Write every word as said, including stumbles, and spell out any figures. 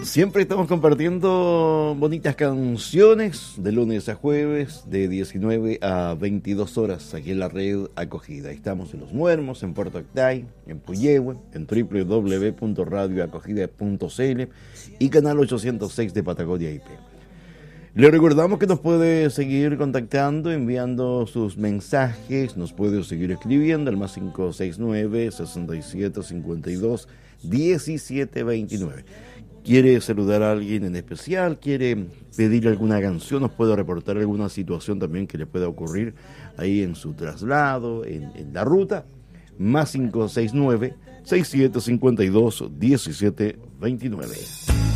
Siempre estamos compartiendo bonitas canciones de lunes a jueves de diecinueve a veintidós horas aquí en la red Acogida. Estamos en Los Muermos, en Puerto Octay, en Puyehue, en doble u doble u doble u punto radio acogida punto c l y canal ochocientos seis de Patagonia I P. Le recordamos que nos puede seguir contactando, enviando sus mensajes, nos puede seguir escribiendo al más cinco seis nueve, sesenta y siete cincuenta y dos, diecisiete veintinueve. ¿Quiere saludar a alguien en especial? ¿Quiere pedir alguna canción? ¿Nos puede reportar alguna situación también que le pueda ocurrir ahí en su traslado, en, en la ruta? Más cinco seis nueve, sesenta y siete cincuenta y dos, diecisiete veintinueve.